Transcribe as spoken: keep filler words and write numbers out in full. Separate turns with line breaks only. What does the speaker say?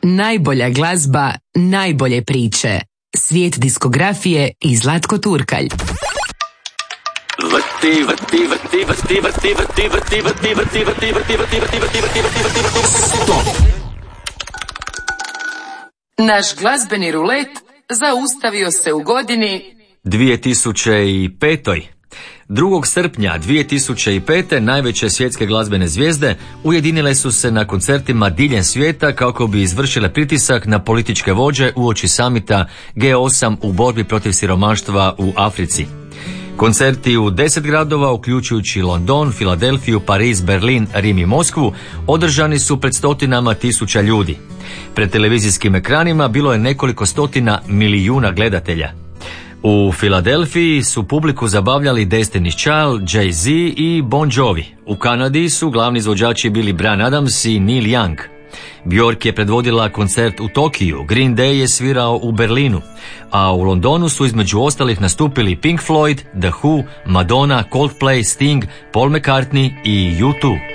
Najbolja glazba, najbolje priče. Svijet diskografije i Zlatko Turkalj.
Vrti, vrti, vrti, vrti, vrti, vrti, vrti, vrti, vrti, vrti, vrti, vrti, vrti, vrti, vrti, vrti, vrti, stop.
Naš glazbeni rulet zaustavio se u godini
dvije tisuće pete. drugog srpnja dvije tisuće pete. najveće svjetske glazbene zvijezde ujedinile su se na koncertima diljem svijeta kako bi izvršile pritisak na političke vođe uoči samita G osam u borbi protiv siromaštva u Africi. Koncerti u deset gradova, uključujući London, Filadelfiju, Pariz, Berlin, Rim i Moskvu, održani su pred stotinama tisuća ljudi. Pred televizijskim ekranima bilo je nekoliko stotina milijuna gledatelja. U Filadelfiji su publiku zabavljali Destiny's Child, Jay-Z i Bon Jovi. U Kanadi su glavni izvođači bili Bryan Adams i Neil Young. Bjork je predvodila koncert u Tokiju, Green Day je svirao u Berlinu, a u Londonu su između ostalih nastupili Pink Floyd, The Who, Madonna, Coldplay, Sting, Paul McCartney i U dva.